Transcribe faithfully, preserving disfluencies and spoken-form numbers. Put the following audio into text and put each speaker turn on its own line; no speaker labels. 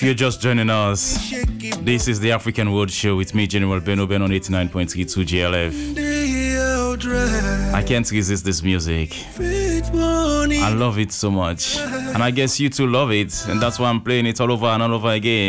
If you're just joining us, this is the African World Show with me, General Beno Ben on eighty-nine point three two G L F. I can't resist this music. I love it so much. And I guess you too love it. And that's why I'm playing it all over and all over again.